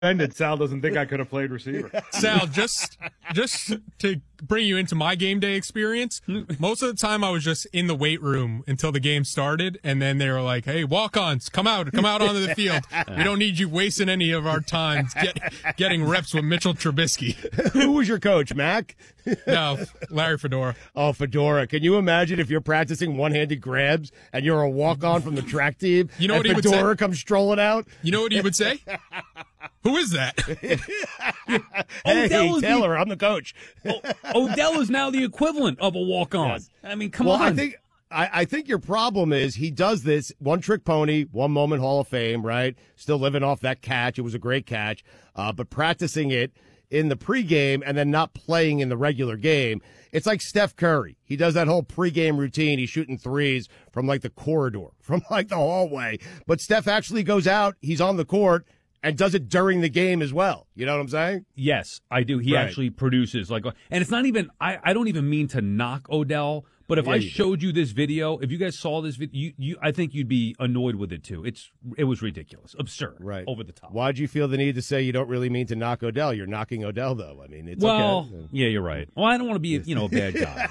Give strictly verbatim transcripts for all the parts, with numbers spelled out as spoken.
offended Sal doesn't think I could have played receiver. Sal, just just to bring you into my game day experience, most of the time I was just in the weight room until the game started, and then they were like, hey, walk-ons, come out, come out onto the field. We don't need you wasting any of our time get, getting reps with Mitchell Trubisky. Who was your coach, Mac? No, Larry Fedora. Oh, Fedora. Can you imagine if you're practicing one-handed grabs and you're a walk-on from the track team, you know and what he Fedora would say? comes strolling out? You know what he would say? Who is that? Hey, Odell is Taylor, the, I'm the coach. Odell is now the equivalent of a walk-on. Yes. I mean, come well, on. I think I, I think your problem is he does this one-trick pony, one-moment Hall of Fame, right? Still living off that catch. It was a great catch. Uh, but practicing it in the pregame and then not playing in the regular game. It's like Steph Curry. He does that whole pregame routine. He's shooting threes from like the corridor, from like the hallway. But Steph actually goes out. He's on the court and does it during the game as well. You know what I'm saying? Yes, I do. He Right. actually produces like, and it's not even. I, I don't even mean to knock Odell, but if Yeah, I you showed you this video, if you guys saw this video, you, you, I think you'd be annoyed with it too. It's it was ridiculous, absurd, Right. over the top. Why'd you feel the need to say you don't really mean to knock Odell? You're knocking Odell, though. I mean, it's well, okay. yeah, you're right. Well, I don't want to be, you know, a bad guy.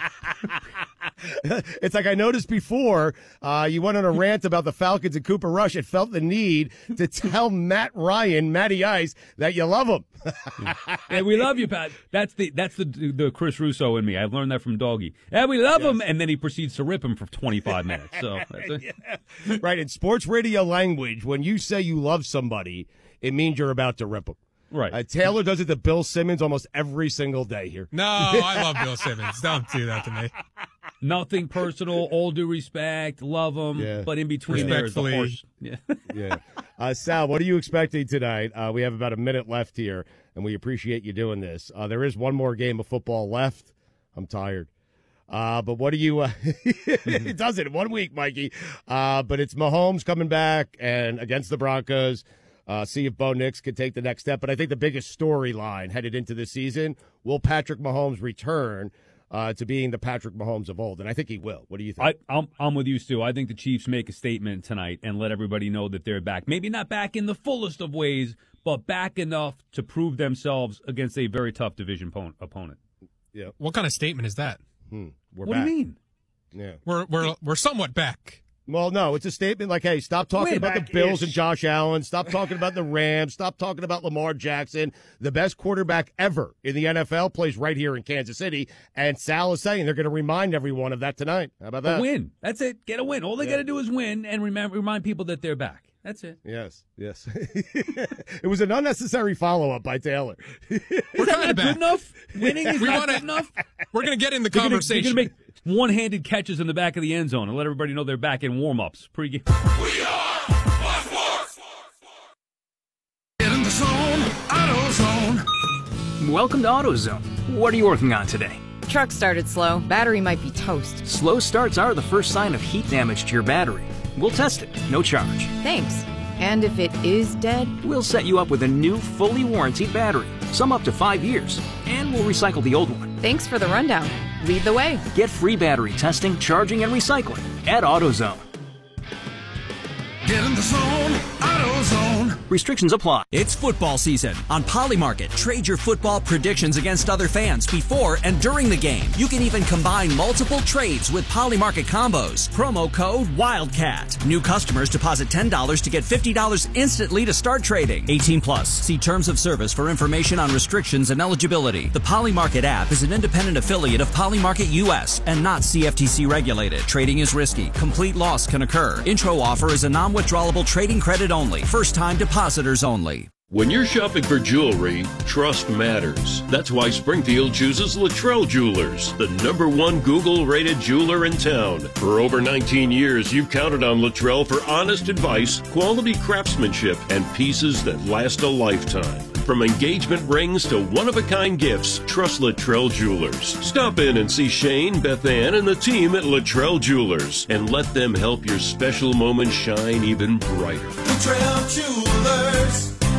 It's like I noticed before, uh, you went on a rant about the Falcons and Cooper Rush. It felt the need to tell Matt Ryan, Matty Ice, that you love him. Hey, we love you, Pat. That's the that's the the Chris Russo in me. I've learned that from Doggy. Hey, we love Yes. him, and then he proceeds to rip him for twenty-five minutes. So that's it. Yeah. Right, in sports radio language, when you say you love somebody, it means you're about to rip them. Right. Uh, Taylor does it to Bill Simmons almost every single day here. No, I love Bill Simmons. Don't do that to me. Nothing personal, all due respect, love him, Yeah. but in between there is the Respectfully. horse. Yeah. Yeah. Uh, Sal, what are you expecting tonight? Uh, we have about a minute left here, and we appreciate you doing this. Uh, there is one more game of football left. I'm tired. Uh, but what do you uh, – it does it in one week, Mikey. Uh, but it's Mahomes coming back and against the Broncos. Uh, see if Bo Nix can take the next step. But I think the biggest storyline headed into the season, will Patrick Mahomes return uh, to being the Patrick Mahomes of old? And I think he will. What do you think? I, I'm, I'm with you, Stu. I think the Chiefs make a statement tonight and let everybody know that they're back. Maybe not back in the fullest of ways, but back enough to prove themselves against a very tough division po- opponent. Yeah. What kind of statement is that? Hmm. We're What back. do you mean? Yeah. We're we're we're somewhat back. Well, no, it's a statement like, hey, stop talking We're about the back-ish. Bills and Josh Allen. Stop talking about the Rams. Stop talking about Lamar Jackson. The best quarterback ever in the N F L plays right here in Kansas City. And Sal is saying they're going to remind everyone of that tonight. How about that? A win. That's it. Get a win. All they Yeah. got to do is win and remember, remind people that they're back. That's it. Yes, yes. It was an unnecessary follow-up by Taylor. We're Is that kind not of back. good enough? Winning is We not wanna- good enough? We're gonna get in the They're gonna- conversation. They're going to make one-handed catches in the back of the end zone and let everybody know they're back in warm-ups. Pre-game. We are Black Force. Get in the zone, AutoZone. Welcome to AutoZone. What are you working on today? Truck started slow. Battery might be toast. Slow starts are the first sign of heat damage to your battery. We'll test it, no charge. Thanks. And if it is dead? We'll set you up with a new, fully warranted battery, some up to five years, and we'll recycle the old one. Thanks for the rundown. Lead the way. Get free battery testing, charging, and recycling at AutoZone. Get in the zone, AutoZone. Restrictions apply. It's football season. On Polymarket, trade your football predictions against other fans before and during the game. You can even combine multiple trades with Polymarket combos. Promo code WILDCAT. New customers deposit ten dollars to get fifty dollars instantly to start trading. eighteen plus. See terms of service for information on restrictions and eligibility. The Polymarket app is an independent affiliate of Polymarket U S and not C F T C regulated. Trading is risky. Complete loss can occur. Intro offer is a non-withdrawable trading credit only. First-time depositors only. When you're shopping for jewelry, trust matters. That's why Springfield chooses Luttrell Jewelers, the number one Google-rated jeweler in town. For over nineteen years, you've counted on Luttrell for honest advice, quality craftsmanship, and pieces that last a lifetime. From engagement rings to one-of-a-kind gifts, trust Luttrell Jewelers. Stop in and see Shane, Beth Ann, and the team at Luttrell Jewelers, and let them help your special moment shine even brighter. Luttrell Jewelers.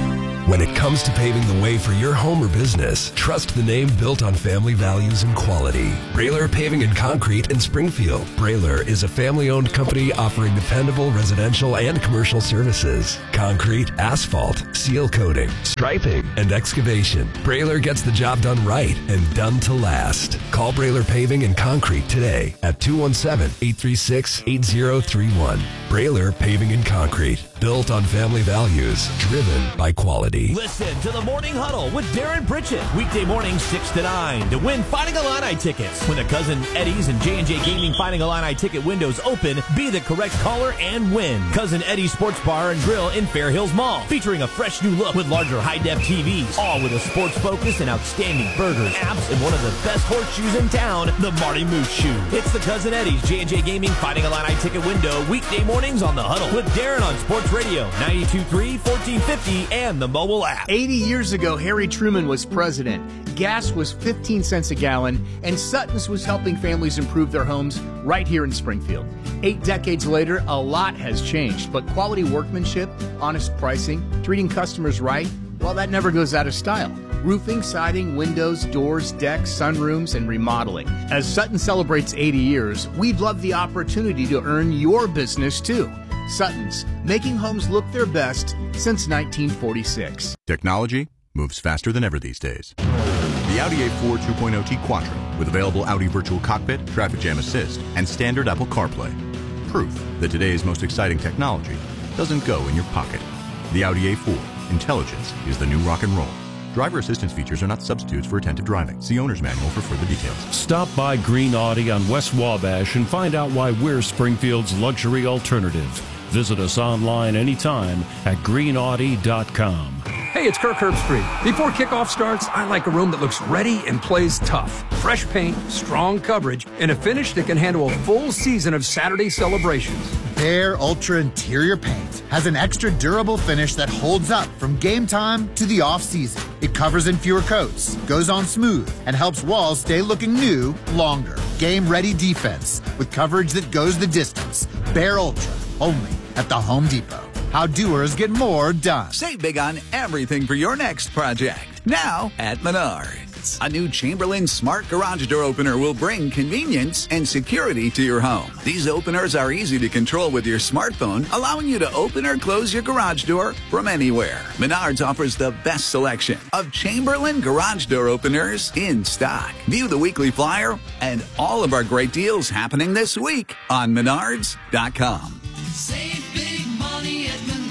When it comes to paving the way for your home or business, trust the name built on family values and quality. Brailer Paving and Concrete in Springfield. Brailer is a family-owned company offering dependable residential and commercial services. Concrete, asphalt, seal coating, striping, and excavation. Brailer gets the job done right and done to last. Call Brailer Paving and Concrete today at two one seven, eight three six, eight zero three one. Brailer Paving and Concrete. Built on family values, driven by quality. Listen to the Morning Huddle with Darren Pritchett. Weekday mornings six to nine to win Fighting Illini tickets. When the Cousin Eddie's and J and J Gaming Fighting Illini ticket windows open, be the correct caller and win. Cousin Eddie's Sports Bar and Grill in Fair Hills Mall, featuring a fresh new look with larger high-def T Vs, all with a sports focus and outstanding burgers, apps, and one of the best horseshoes in town, the Marty Moose Shoe. It's the Cousin Eddie's J and J Gaming Fighting Illini ticket window, weekday mornings on the Huddle with Darren on Sports Radio ninety-two point three, fourteen fifty, and the mobile app. eighty years ago, Harry Truman was president. Gas was fifteen cents a gallon, and Sutton's was helping families improve their homes right here in Springfield. Eight decades later, a lot has changed, but quality workmanship, honest pricing, treating customers right, well, that never goes out of style. Roofing, siding, windows, doors, decks, sunrooms, and remodeling. As Sutton celebrates eighty years, we'd love the opportunity to earn your business too. Sutton's, making homes look their best since nineteen forty-six. Technology moves faster than ever these days. The Audi A four two point oh T Quattro with available Audi Virtual Cockpit, Traffic Jam Assist, and standard Apple CarPlay. Proof that today's most exciting technology doesn't go in your pocket. The Audi A four. Intelligence is the new rock and roll. Driver assistance features are not substitutes for attentive driving. See owner's manual for further details. Stop by Green Audi on West Wabash and find out why we're Springfield's luxury alternative. Visit us online anytime at green audi dot com. Hey, it's Kirk Herbstreit. Before kickoff starts, I like a room that looks ready and plays tough. Fresh paint, strong coverage, and a finish that can handle a full season of Saturday celebrations. Behr Ultra Interior Paint has an extra durable finish that holds up from game time to the off-season. It covers in fewer coats, goes on smooth, and helps walls stay looking new longer. Game-ready defense with coverage that goes the distance. Behr Ultra, only at the Home Depot. How doers get more done. Save big on everything for your next project. Now at Menards. A new Chamberlain Smart Garage Door Opener will bring convenience and security to your home. These openers are easy to control with your smartphone, allowing you to open or close your garage door from anywhere. Menards offers the best selection of Chamberlain Garage Door Openers in stock. View the weekly flyer and all of our great deals happening this week on menards dot com. Save big money at Menards.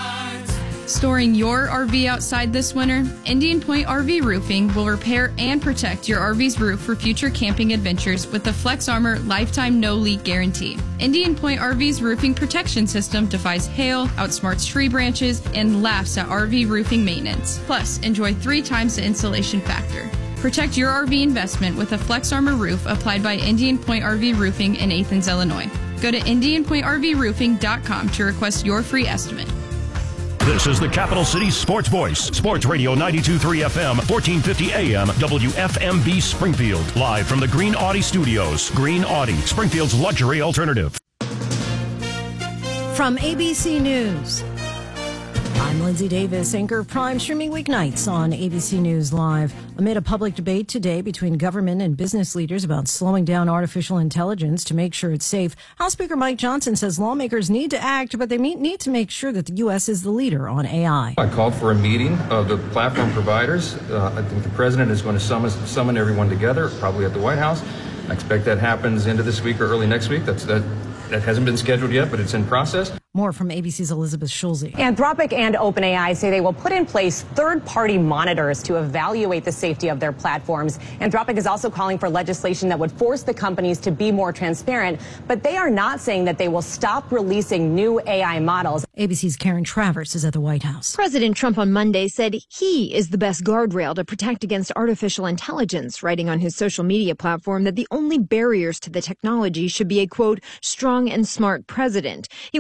Storing your R V outside this winter? Indian Point R V Roofing will repair and protect your R V's roof for future camping adventures with the Flex Armor Lifetime No Leak Guarantee. Indian Point R V's roofing protection system defies hail, outsmarts tree branches, and laughs at R V roofing maintenance. Plus, enjoy three times the insulation factor. Protect your R V investment with a Flex Armor roof applied by Indian Point R V Roofing in Athens, Illinois. Go to indian point r v roofing dot com to request your free estimate. This is the Capital City Sports Voice. Sports Radio ninety-two point three F M, fourteen fifty A M, W F M B Springfield. Live from the Green Audi Studios. Green Audi, Springfield's luxury alternative. From A B C News, I'm Lindsay Davis, anchor of Prime, streaming weeknights on A B C News Live. Amid a public debate today between government and business leaders about slowing down artificial intelligence to make sure it's safe, House Speaker Mike Johnson says lawmakers need to act, but they need to make sure that the U S is the leader on A I. I called for a meeting of the platform providers. Uh, I think the president is going to summon, summon everyone together, probably at the White House. I expect that happens into this week or early next week. That's that. That hasn't been scheduled yet, but it's in process. More from A B C's Elizabeth Schulze. Anthropic and OpenAI say they will put in place third-party monitors to evaluate the safety of their platforms. Anthropic is also calling for legislation that would force the companies to be more transparent, but they are not saying that they will stop releasing new A I models. A B C's Karen Travers is at the White House. President Trump on Monday said he is the best guardrail to protect against artificial intelligence, writing on his social media platform that the only barriers to the technology should be a, quote, strong and smart president. He went on to claim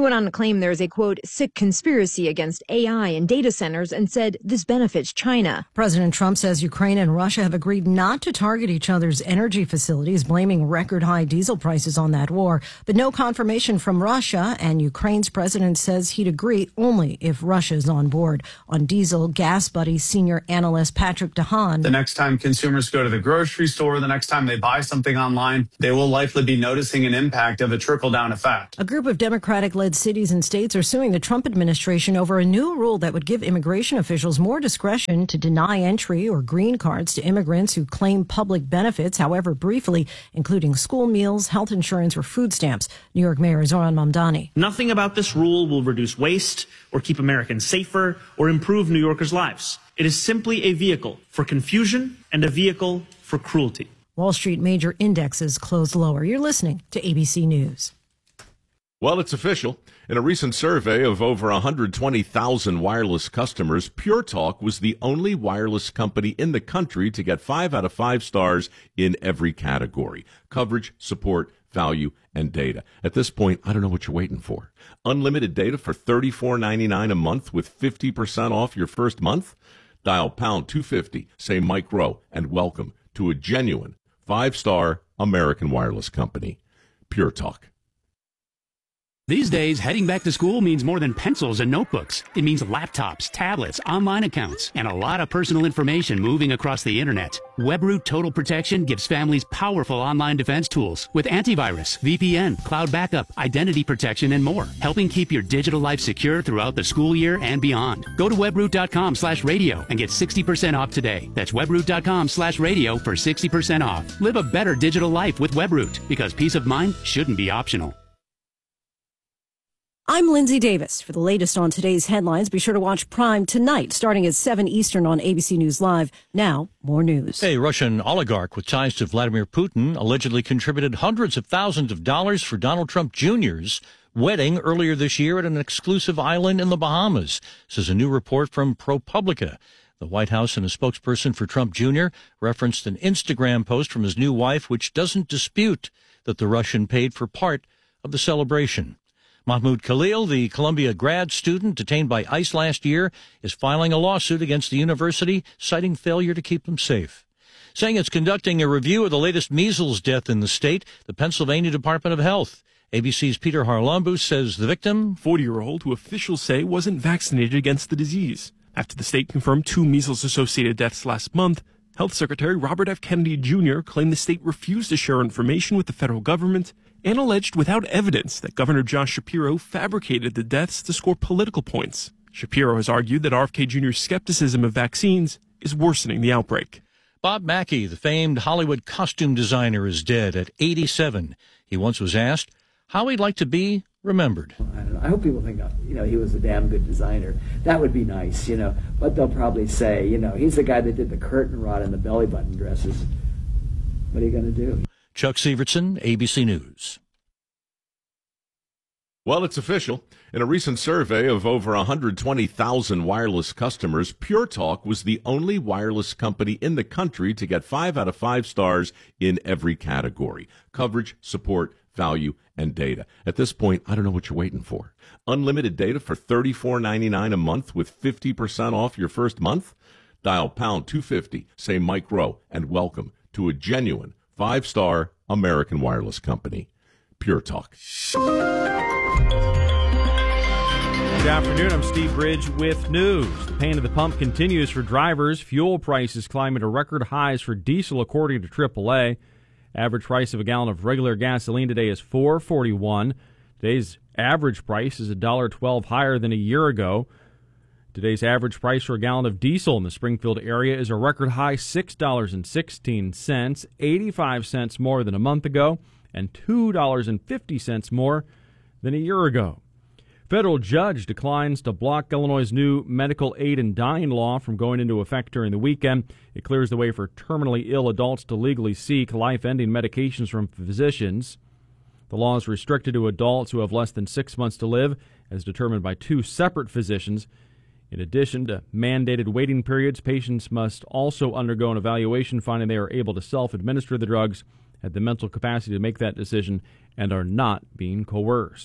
claimed there is a, quote, sick conspiracy against A I and data centers and said this benefits China. President Trump says Ukraine and Russia have agreed not to target each other's energy facilities, blaming record-high diesel prices on that war. But no confirmation from Russia, and Ukraine's president says he'd agree only if Russia's on board. On diesel, Gas Buddy senior analyst Patrick DeHaan. The next time consumers go to the grocery store, the next time they buy something online, they will likely be noticing an impact of a trickle-down effect. A group of Democratic-led cities and states are suing the Trump administration over a new rule that would give immigration officials more discretion to deny entry or green cards to immigrants who claim public benefits, however briefly, including school meals, health insurance, or food stamps. New York Mayor Zoran Mamdani. Nothing about this rule will reduce waste or keep Americans safer or improve New Yorkers' lives. It is simply a vehicle for confusion and a vehicle for cruelty. Wall Street major indexes closed lower. You're listening to A B C News. Well, it's official. In a recent survey of over one hundred twenty thousand wireless customers, Pure Talk was the only wireless company in the country to get five out of five stars in every category: coverage, support, value, and data. At this point, I don't know what you're waiting for. Unlimited data for thirty-four ninety-nine a month with fifty percent off your first month? Dial pound two fifty, say Mike Rowe, and welcome to a genuine five-star American wireless company. Pure Talk. These days, heading back to school means more than pencils and notebooks. It means laptops, tablets, online accounts, and a lot of personal information moving across the internet. WebRoot Total Protection gives families powerful online defense tools with antivirus, V P N, cloud backup, identity protection, and more, helping keep your digital life secure throughout the school year and beyond. Go to webroot.com slash radio and get sixty percent off today. That's webroot.com slash radio for sixty percent off. Live a better digital life with WebRoot, because peace of mind shouldn't be optional. I'm Lindsay Davis. For the latest on today's headlines, be sure to watch Prime tonight, starting at seven Eastern on A B C News Live. Now, more news. A Russian oligarch with ties to Vladimir Putin allegedly contributed hundreds of thousands of dollars for Donald Trump Junior's wedding earlier this year at an exclusive island in the Bahamas, says a new report from ProPublica. The White House and a spokesperson for Trump Junior referenced an Instagram post from his new wife, which doesn't dispute that the Russian paid for part of the celebration. Mahmoud Khalil, the Columbia grad student detained by ICE last year, is filing a lawsuit against the university, citing failure to keep him safe. Saying it's conducting a review of the latest measles death in the state, the Pennsylvania Department of Health. A B C's Peter Harlambous says the victim, forty-year-old who officials say wasn't vaccinated against the disease. After the state confirmed two measles-associated deaths last month, Health Secretary Robert F. Kennedy Junior claimed the state refused to share information with the federal government and alleged without evidence that Governor Josh Shapiro fabricated the deaths to score political points. Shapiro has argued that R F K Junior's skepticism of vaccines is worsening the outbreak. Bob Mackie, the famed Hollywood costume designer, is dead at eighty-seven. He once was asked how he'd like to be remembered. I don't know. I hope people think, you know, he was a damn good designer. That would be nice, you know. But they'll probably say, you know, he's the guy that did the curtain rod and the belly button dresses. What are you going to do? Chuck Severson, A B C News. Well, it's official. In a recent survey of over one hundred twenty thousand wireless customers, Pure Talk was the only wireless company in the country to get five out of five stars in every category: coverage, support, value, and data. At this point, I don't know what you're waiting for. Unlimited data for thirty-four ninety-nine a month with fifty percent off your first month? Dial pound two fifty, say Mike Rowe, and welcome to a genuine five-star American wireless company. Pure Talk. Good afternoon. I'm Steve Bridge with news. The pain at the pump continues for drivers. Fuel prices climbing to record highs for diesel, according to triple A. Average price of a gallon of regular gasoline today is four forty-one. Today's average price is one dollar twelve higher than a year ago. Today's average price for a gallon of diesel in the Springfield area is a record high six dollars and sixteen cents, eighty-five cents more than a month ago, and two dollars and fifty cents more than a year ago. Federal judge declines to block Illinois' new medical aid in dying law from going into effect during the weekend. It clears the way for terminally ill adults to legally seek life-ending medications from physicians. The law is restricted to adults who have less than six months to live, as determined by two separate physicians. In addition to mandated waiting periods, patients must also undergo an evaluation finding they are able to self-administer the drugs, have the mental capacity to make that decision, and are not being coerced.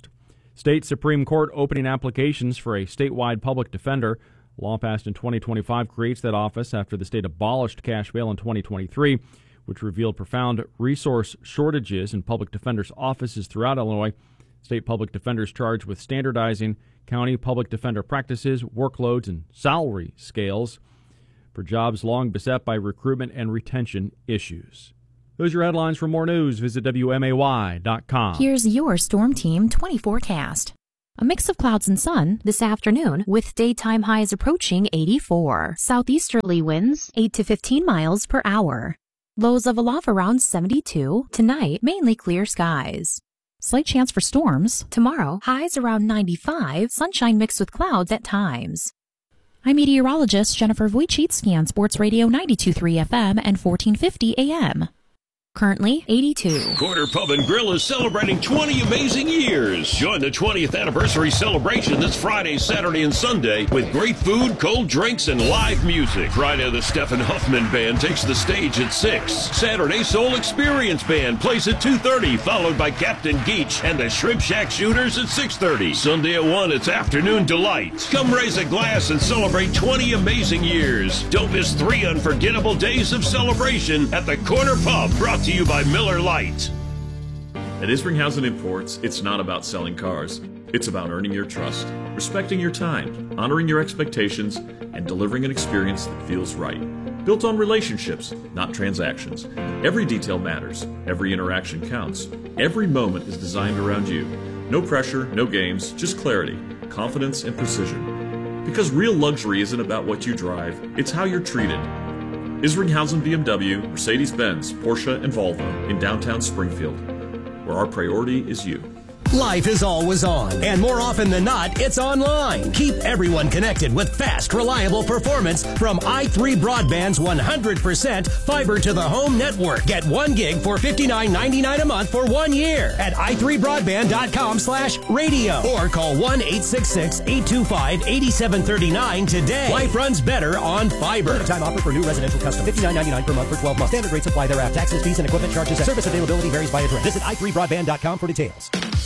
State Supreme Court opening applications for a statewide public defender. Law passed in twenty twenty-five creates that office after the state abolished cash bail in twenty twenty-three, which revealed profound resource shortages in public defenders' offices throughout Illinois. State public defenders charged with standardizing county public defender practices, workloads, and salary scales for jobs long beset by recruitment and retention issues. Those are your headlines. For more news, visit W M A Y dot com. Here's your Storm Team twenty forecast. A mix of clouds and sun this afternoon with daytime highs approaching eighty-four. Southeasterly winds eight to fifteen miles per hour. Lows of aloft around seventy-two. Tonight, mainly clear skies. Slight chance for storms. Tomorrow, highs around ninety-five. Sunshine mixed with clouds at times. I'm meteorologist Jennifer Wojcicki on Sports Radio ninety-two point three F M and fourteen fifty A M. Currently eighty-two. Corner Pub and Grill is celebrating twenty amazing years. Join the twentieth anniversary celebration this Friday, Saturday, and Sunday with great food, cold drinks, and live music. Friday, the Stephen Huffman Band takes the stage at six. Saturday, Soul Experience Band plays at two thirty, followed by Captain Geach and the Shrimp Shack Shooters at six thirty. Sunday at one, it's Afternoon Delight. Come raise a glass and celebrate twenty amazing years. Don't miss three unforgettable days of celebration at the Corner Pub, brought to you by Miller Lite. At Isringhausen Imports, it's not about selling cars. It's about earning your trust, respecting your time, honoring your expectations, and delivering an experience that feels right. Built on relationships, not transactions. Every detail matters. Every interaction counts. Every moment is designed around you. No pressure, no games, just clarity, confidence, and precision. Because real luxury isn't about what you drive, it's how you're treated. Isringhausen B M W, Mercedes-Benz, Porsche, and Volvo in downtown Springfield, where our priority is you. Life is always on, and more often than not, it's online. Keep everyone connected with fast, reliable performance from i three Broadband's one hundred percent fiber to the home network. Get one gig for fifty-nine ninety-nine a month for one year at i three broadband dot com slash radio or call one eight six six, eight two five, eight seven three nine today. Life runs better on fiber. Limited time offer for new residential custom, fifty-nine ninety-nine per month for twelve months. Standard rates apply thereafter. Taxes, fees, and equipment charges. Service availability varies by address. Visit i three broadband dot com for details.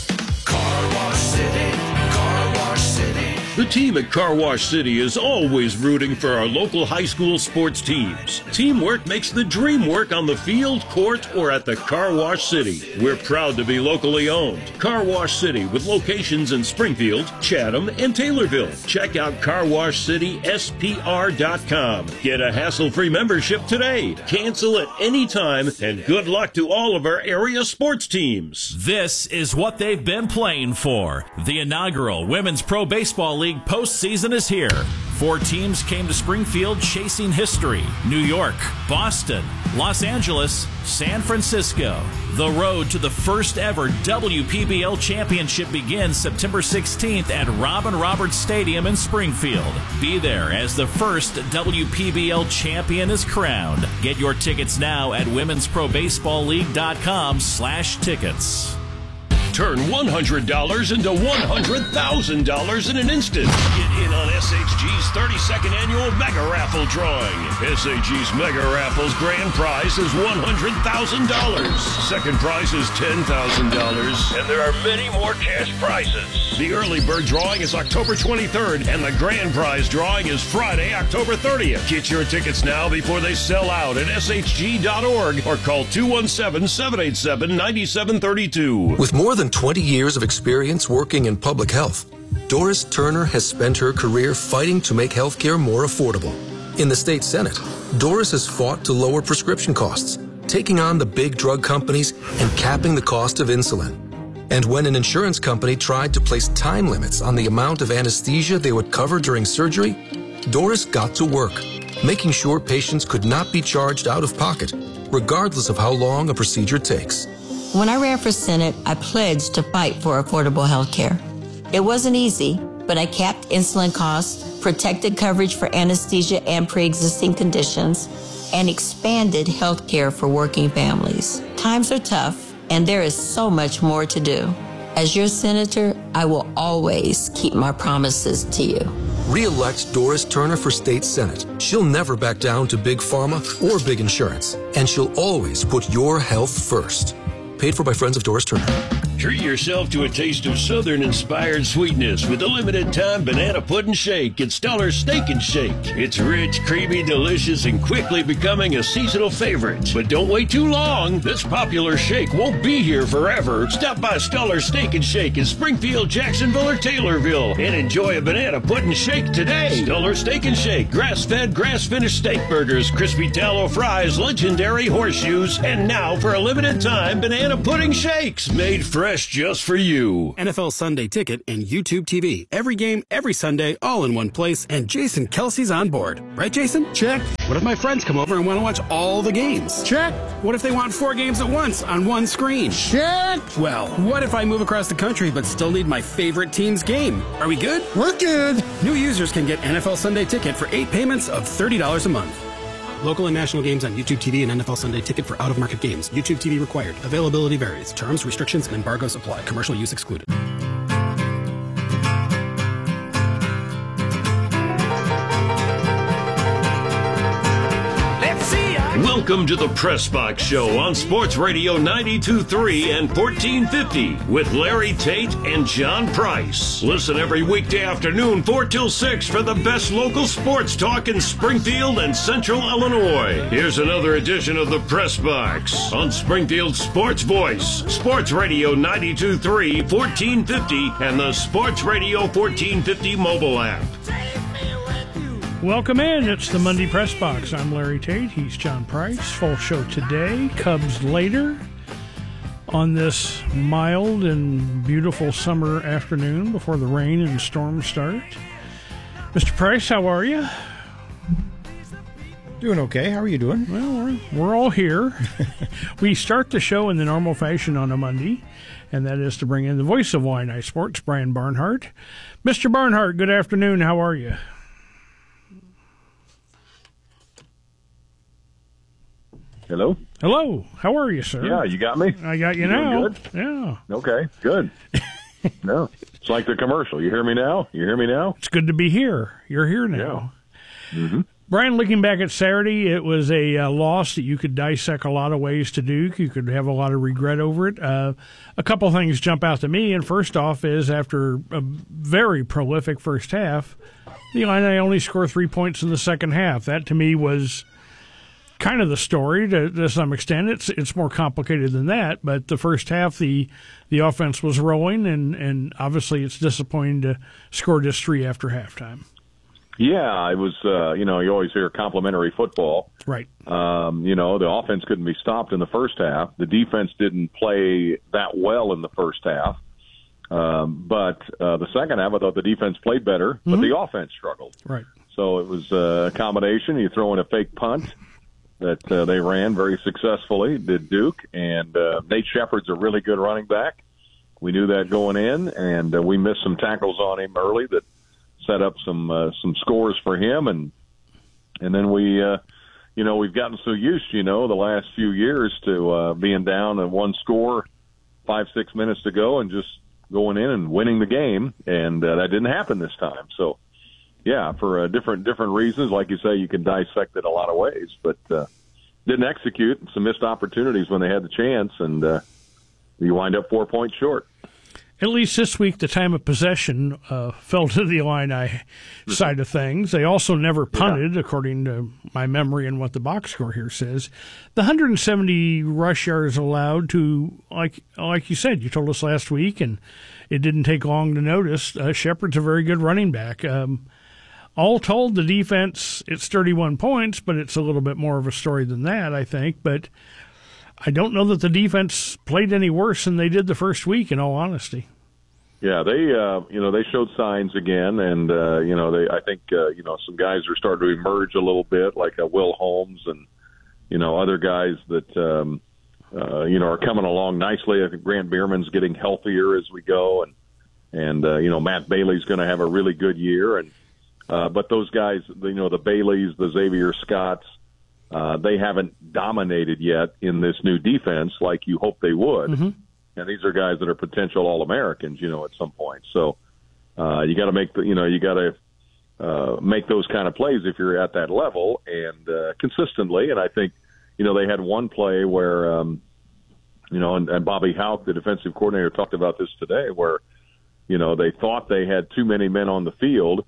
Car Wash City, Car Wash City. The team at Car Wash City is always rooting for our local high school sports teams. Teamwork makes the dream work on the field, court, or at the Car Wash City. We're proud to be locally owned. Car Wash City with locations in Springfield, Chatham, and Taylorville. Check out car wash city s p r dot com. Get a hassle-free membership today. Cancel at any time, and good luck to all of our area sports teams. This is what they've been playing for. The inaugural Women's Pro Baseball League postseason is here. Four teams came to Springfield chasing history: New York, Boston, Los Angeles, San Francisco. The road to the first ever W P B L championship begins September sixteenth at Robin Roberts Stadium in Springfield. Be there as the first W P B L champion is crowned. Get your tickets now at women's pro baseball league dot com slash tickets. Turn one hundred dollars into one hundred thousand dollars in an instant. Get in on S H G's thirty-second annual Mega Raffle drawing. S H G's Mega Raffle's grand prize is one hundred thousand dollars. Second prize is ten thousand dollars. And there are many more cash prizes. The early bird drawing is October twenty-third, and the grand prize drawing is Friday, October thirtieth. Get your tickets now before they sell out at S H G dot org or call two one seven, seven eight seven, nine seven three two. With more than twenty years of experience working in public health, Doris Turner has spent her career fighting to make healthcare more affordable. In the state Senate, Doris has fought to lower prescription costs, taking on the big drug companies and capping the cost of insulin. And when an insurance company tried to place time limits on the amount of anesthesia they would cover during surgery, Doris got to work, making sure patients could not be charged out of pocket, regardless of how long a procedure takes. When I ran for Senate, I pledged to fight for affordable health care. It wasn't easy, but I capped insulin costs, protected coverage for anesthesia and pre-existing conditions, and expanded health care for working families. Times are tough, and there is so much more to do. As your senator, I will always keep my promises to you. Re-elect Doris Turner for state Senate. She'll never back down to big pharma or big insurance, and she'll always put your health first. Paid for by Friends of Doris Turner. Treat yourself to a taste of Southern-inspired sweetness with the limited-time banana pudding shake at Stellar Steak and Shake. It's rich, creamy, delicious, and quickly becoming a seasonal favorite. But don't wait too long. This popular shake won't be here forever. Stop by Stellar Steak and Shake in Springfield, Jacksonville, or Taylorville and enjoy a banana pudding shake today. Stellar Steak and Shake, grass-fed, grass-finished steak burgers, crispy tallow fries, legendary horseshoes, and now for a limited time, banana pudding shakes made fresh just for you. N F L Sunday Ticket and YouTube T V. Every game, every Sunday, all in one place, and Jason Kelsey's on board. Right, Jason? Check. What if my friends come over and want to watch all the games? Check. What if they want four games at once on one screen? Check. Well, what if I move across the country but still need my favorite team's game? Are we good? We're good. New users can get N F L Sunday Ticket for eight payments of thirty dollars a month. Local and national games on YouTube T V and N F L Sunday Ticket for out-of-market games. YouTube T V required. Availability varies. Terms, restrictions, and embargoes apply. Commercial use excluded. Welcome to the Press Box Show on Sports Radio ninety-two point three and fourteen fifty with Larry Tate and John Price. Listen every weekday afternoon, four till six, for the best local sports talk in Springfield and Central Illinois. Here's another edition of the Press Box on Springfield's Sports Voice, Sports Radio ninety-two point three, fourteen fifty, and the Sports Radio fourteen fifty mobile app. Welcome in. It's the Monday Press Box. I'm Larry Tate. He's John Price. Full show today. Cubs later on this mild and beautiful summer afternoon before the rain and storms start. Mister Price, how are you? Doing okay. How are you doing? Well, we're, we're all here. We start the show in the normal fashion on a Monday, and that is to bring in the voice of Illini Sports, Brian Barnhart. Mister Barnhart, good afternoon. How are you? Hello? Hello. How are you, sir? Yeah, you got me? I got you, you now. Good? Yeah. Okay, good. No, it's like the commercial. You hear me now? You hear me now? It's good to be here. You're here now. Yeah. Mm-hmm. Brian, looking back at Saturday, it was a uh, loss that you could dissect a lot of ways to Duke. You could have a lot of regret over it. Uh, a couple things jump out to me, and first off is after a very prolific first half, the Illini only score three points in the second half. That, to me, was kind of the story to, to some extent. It's it's more complicated than that, but the first half, the the offense was rolling, and, and obviously it's disappointing to score just three after halftime. Yeah, it was, uh, you know, you always hear complimentary football. Right. Um, you know, the offense couldn't be stopped in the first half. The defense didn't play that well in the first half. Um, but uh, the second half, I thought the defense played better, mm-hmm. but the offense struggled. Right. So it was a combination. You throw in a fake punt that uh, they ran very successfully, did Duke. And uh, Nate Shepard's a really good running back. We knew that going in, and uh, we missed some tackles on him early that set up some uh, some scores for him. And and then we, uh, you know, we've gotten so used, you know, the last few years to uh, being down at one score, five, six minutes to go, and just going in and winning the game. And uh, that didn't happen this time. So, yeah, for uh, different different reasons. Like you say, you can dissect it a lot of ways, but uh, didn't execute. Some missed opportunities when they had the chance, and uh, you wind up four points short. At least this week, the time of possession uh, fell to the Illini side of things. They also never punted, yeah. according to my memory and what the box score here says. The one hundred seventy rush yards allowed to, like like you said, you told us last week, and it didn't take long to notice, uh, Shepard's a very good running back. Um, all told, the defense, it's thirty-one points, but it's a little bit more of a story than that, I think. But I don't know that the defense played any worse than they did the first week, in all honesty. Yeah, they, uh, you know, they showed signs again, and uh, you know, they, I think, uh, you know, some guys are starting to emerge a little bit, like uh, Will Holmes, and you know, other guys that, um, uh, you know, are coming along nicely. I think Grant Bierman's getting healthier as we go, and and uh, you know, Matt Bailey's going to have a really good year, and uh, but those guys, you know, the Baileys, the Xavier Scotts. Uh, they haven't dominated yet in this new defense like you hope they would. Mm-hmm. And these are guys that are potential All-Americans, you know, at some point. So uh, you got to make the, you know, you got to uh, make those kind of plays if you're at that level and uh, consistently. And I think, you know, they had one play where um, you know, and, and Bobby Houck, the defensive coordinator, talked about this today, where, you know, they thought they had too many men on the field,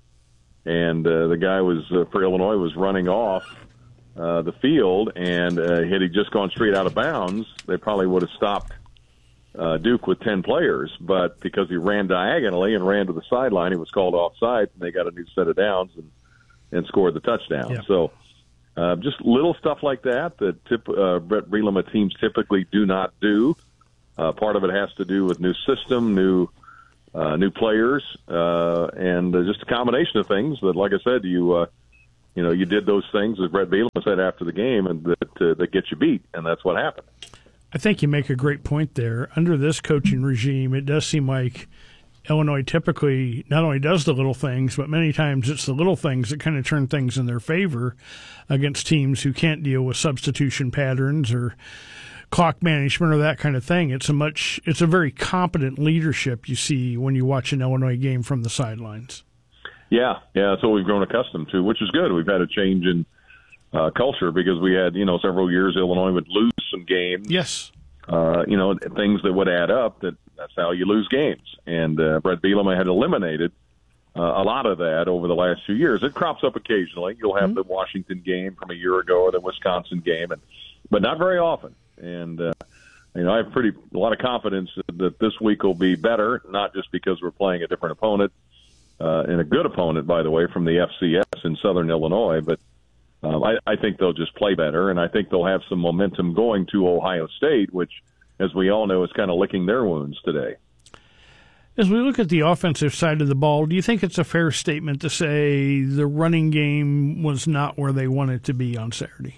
and uh, the guy was uh, for Illinois was running off uh, the field, and uh, had he just gone straight out of bounds, they probably would have stopped uh, Duke with ten players. But because he ran diagonally and ran to the sideline, he was called offside, and they got a new set of downs and, and scored the touchdown. Yeah. So uh, just little stuff like that that tip, uh, Brett Bielema teams typically do not do. Uh, part of it has to do with new system, new Uh, new players, uh, and uh, just a combination of things that, like I said, you uh, you know, you did those things, as Brett Bielema said after the game, and that, uh, that get you beat, and that's what happened. I think you make a great point there. Under this coaching regime, it does seem like Illinois typically not only does the little things, but many times it's the little things that kind of turn things in their favor against teams who can't deal with substitution patterns or clock management or that kind of thing. It's a much, it's a very competent leadership you see when you watch an Illinois game from the sidelines. Yeah, yeah, that's what we've grown accustomed to, which is good. We've had a change in uh, culture because we had, you know, several years Illinois would lose some games. Yes. Uh, you know, things that would add up, that that's how you lose games. And uh, Brett Bielema had eliminated uh, a lot of that over the last few years. It crops up occasionally. You'll have mm-hmm. the Washington game from a year ago or the Wisconsin game, and but not very often. And, uh, you know, I have pretty a lot of confidence that this week will be better, not just because we're playing a different opponent, uh, and a good opponent, by the way, from the F C S in Southern Illinois, but um, I, I think they'll just play better, and I think they'll have some momentum going to Ohio State, which, as we all know, is kind of licking their wounds today. As we look at the offensive side of the ball, do you think it's a fair statement to say the running game was not where they wanted to be on Saturday?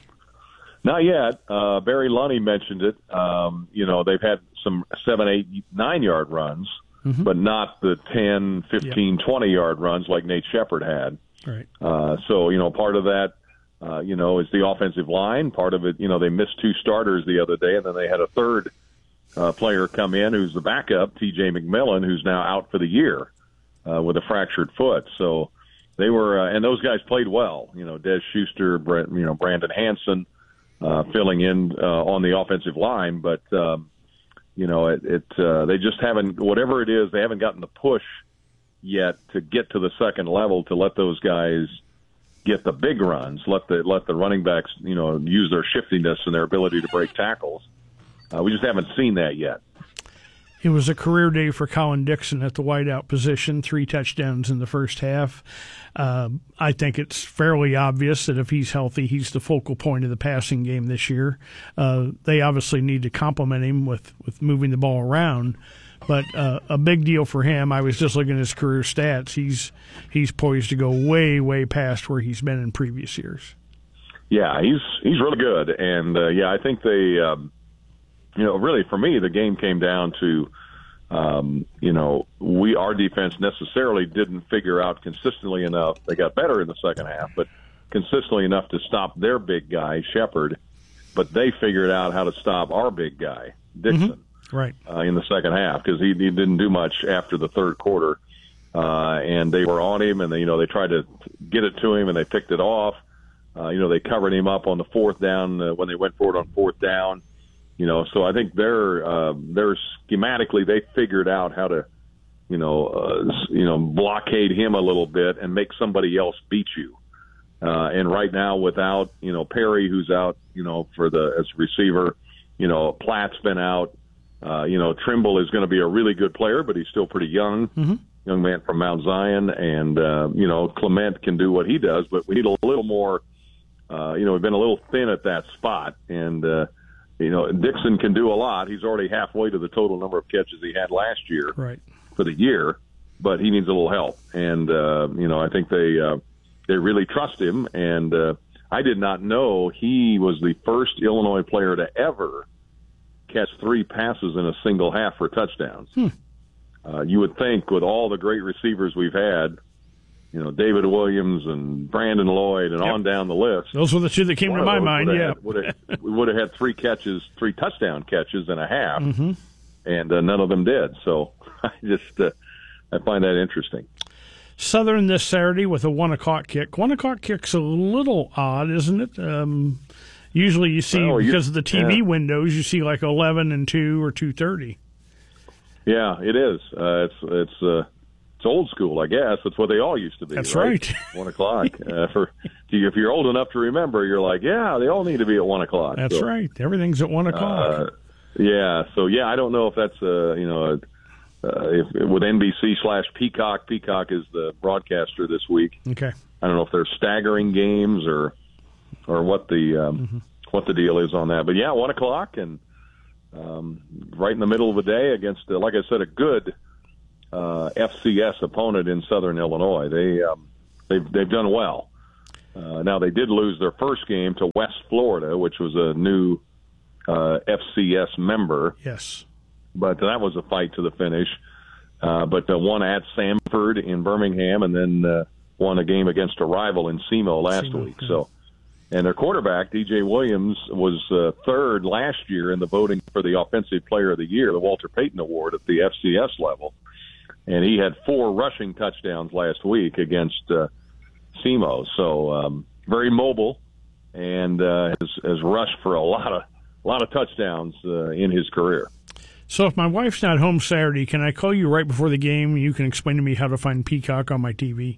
Not yet. Uh, Barry Lunny mentioned it. Um, you know, they've had some seven, eight, nine-yard runs, mm-hmm. but not the ten, fifteen, yep. twenty-yard runs like Nate Shepard had. Right. Uh, so, you know, part of that, uh, you know, is the offensive line. Part of it, you know, they missed two starters the other day, and then they had a third uh, player come in who's the backup, T J McMillan, who's now out for the year uh, with a fractured foot. So they were, uh, and those guys played well. You know, Des Schuster, Brent, you know, Brandon Hanson, Uh, filling in uh, on the offensive line, but um, you know it. it uh, they just haven't, whatever it is, they haven't gotten the push yet to get to the second level to let those guys get the big runs, let the let the running backs, you know, use their shiftiness and their ability to break tackles. Uh, we just haven't seen that yet. It was a career day for Colin Dixon at the wideout position, three touchdowns in the first half. Uh, I think it's fairly obvious that if he's healthy, he's the focal point of the passing game this year. Uh, they obviously need to complement him with, with moving the ball around, but uh, a big deal for him. I was just looking at his career stats. He's he's poised to go way, way past where he's been in previous years. Yeah, he's he's really good, and uh, yeah, I think they. Um, You know, really, for me, the game came down to, um, you know, we our defense necessarily didn't figure out consistently enough. They got better in the second half, but consistently enough to stop their big guy, Shepard. But they figured out how to stop our big guy, Dixon, mm-hmm. right, uh, in the second half because he, he didn't do much after the third quarter, uh, and they were on him, and they, you know, they tried to get it to him, and they picked it off. Uh, you know, they covered him up on the fourth down uh, when they went forward on fourth down. You know, so I think they're uh, they're schematically they figured out how to, you know, uh, you know, blockade him a little bit and make somebody else beat you. Uh, and right now, without you know Perry, who's out, you know, for the as receiver, you know, Platt's been out. Uh, you know, Trimble is going to be a really good player, but he's still pretty young, mm-hmm. young man from Mount Zion, and uh, you know, Clement can do what he does, but we need a little more. Uh, you know, we've been a little thin at that spot, and. Uh, You know, Dixon can do a lot. He's already halfway to the total number of catches he had last year right. for the year, but he needs a little help. And, uh, you know, I think they uh, they really trust him. And uh, I did not know he was the first Illinois player to ever catch three passes in a single half for touchdowns. Hmm. Uh, you would think with all the great receivers we've had, you know, David Williams and Brandon Lloyd and yep. on down the list. Those were the two that came to my mind, would yeah. Had, would have, we would have had three catches, three touchdown catches and a half, mm-hmm. and uh, none of them did. So I just uh, I find that interesting. Southern this Saturday with a one o'clock kick. One o'clock kick's a little odd, isn't it? Um, Usually you see, Well, because of the T V yeah. windows, you see like eleven and two or two thirty. Yeah, it is. Uh, it's it's uh, it's old school, I guess. It's what they all used to be. That's right. right. One o'clock. uh, for if you're old enough to remember, you're like, yeah, they all need to be at one o'clock. That's so, right. Everything's at one o'clock. Uh, yeah. So yeah, I don't know if that's uh, you know, uh, if with N B C slash Peacock. Peacock is the broadcaster this week. Okay. I don't know if they're staggering games or or what the um, Mm-hmm. what the deal is on that. But yeah, one o'clock and. Um, right in the middle of the day against, uh, like I said, a good uh, F C S opponent in Southern Illinois. They um, they've they've done well. Uh, now they did lose their first game to West Florida, which was a new uh, F C S member. Yes, but that was a fight to the finish. Uh, but uh, won at Samford in Birmingham, and then uh, won a game against a rival in SEMO last SEMO, week. yeah. So. And their quarterback, D J Williams, was uh, third last year in the voting for the Offensive Player of the Year, the Walter Payton Award at the F C S level. And he had four rushing touchdowns last week against uh, SEMO. So um, very mobile and uh, has, has rushed for a lot of a lot of touchdowns uh, in his career. So if my wife's not home Saturday, can I call you right before the game? You can explain to me how to find Peacock on my T V.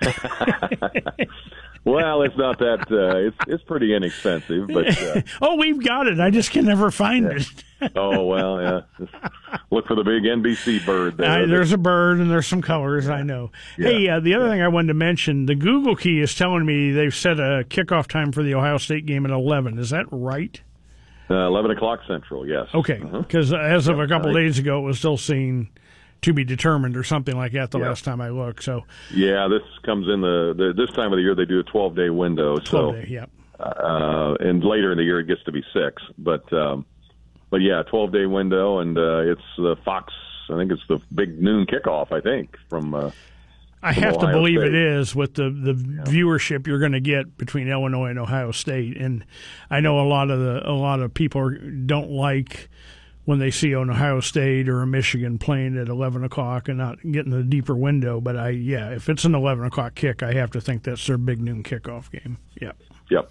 Well, it's not that. Uh, it's it's pretty inexpensive, but uh, oh, we've got it. I just can never find yeah. it. Oh well, yeah. Just look for the big N B C bird there. I, there's a bird and there's some colors. I know. Yeah. Hey, uh, the other thing I wanted to mention: the Google key is telling me they've set a kickoff time for the Ohio State game at eleven. Is that right? Uh, Eleven o'clock Central. Yes. Okay, because uh-huh. as of a couple right. days ago, it was still saying to be determined or something like that the yeah. last time I looked. So yeah, this comes in the, the this time of the year they do a twelve day window. twelve so day, yeah. Uh, and later in the year it gets to be six, but um, but yeah, twelve day window, and uh, it's the Fox. I think it's the big noon kickoff. I think from. Uh, I from have Ohio to believe State. it is with the, the yeah. viewership you're going to get between Illinois and Ohio State, and I know a lot of the a lot of people don't like when they see an Ohio State or a Michigan playing at eleven o'clock and not getting the deeper window. But I, yeah, if it's an eleven o'clock kick, I have to think that's their big noon kickoff game. Yep. Yep.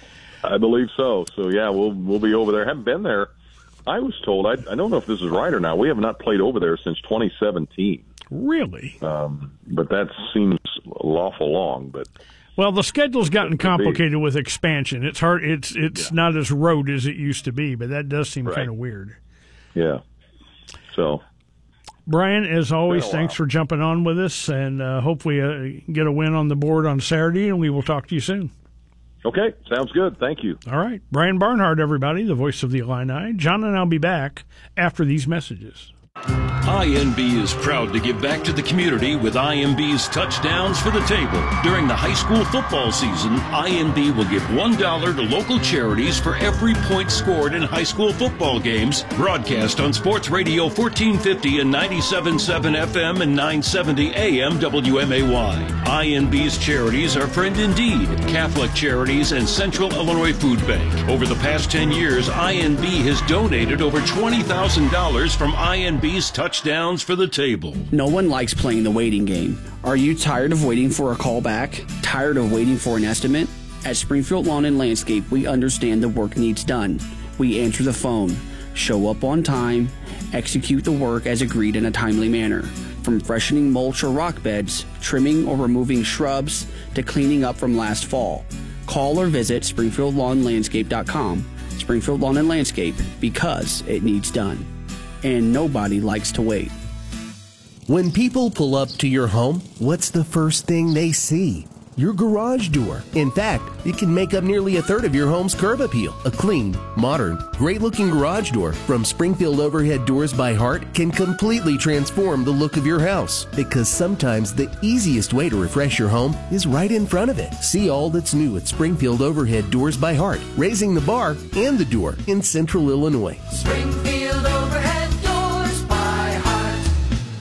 I believe so. So yeah, we'll we'll be over there. Haven't been there. I was told. I I don't know if this is right or not. We have not played over there since twenty seventeen. Really? Um, but that seems awful long. But well, the schedule's gotten complicated with expansion. It's hard. It's it's yeah. not as road as it used to be. But that does seem right. kind of weird. Yeah. So, Brian, as always, thanks for jumping on with us, and uh, hopefully uh, get a win on the board on Saturday, and we will talk to you soon. Okay, sounds good. Thank you. All right. Brian Barnhart, everybody, the voice of the Illini. John and I'll be back after these messages. I N B is proud to give back to the community with I M B's Touchdowns for the Table. During the high school football season, I N B will give one dollar to local charities for every point scored in high school football games. Broadcast on Sports Radio fourteen fifty and ninety-seven point seven F M and nine seventy A M W M A Y. I N B's charities are Friend Indeed, Catholic Charities, and Central Illinois Food Bank. Over the past ten years, I N B has donated over twenty thousand dollars from I N B's Touchdowns for the Table. No one likes playing the waiting game. Are you tired of waiting for a call back? Tired of waiting for an estimate? At Springfield Lawn and Landscape, we understand the work needs done. We answer the phone, show up on time, execute the work as agreed in a timely manner. From freshening mulch or rock beds, trimming or removing shrubs, to cleaning up from last fall. Call or visit springfield lawn landscape dot com. Springfield Lawn and Landscape, because it needs done. And nobody likes to wait. When people pull up to your home, what's the first thing they see? Your garage door. In fact, it can make up nearly a third of your home's curb appeal. A clean, modern, great-looking garage door from Springfield Overhead Doors by Heart can completely transform the look of your house. Because sometimes the easiest way to refresh your home is right in front of it. See all that's new at Springfield Overhead Doors by Heart, raising the bar and the door in Central Illinois. Springfield Overhead Doors by Heart. The Sanger